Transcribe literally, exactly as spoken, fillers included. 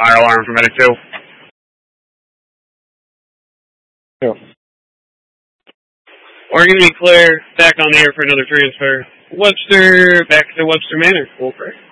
Fire alarm for medic two. Two. We're going to be clear, back on the air for another transfer. Webster, back to Webster Manor. Full correct.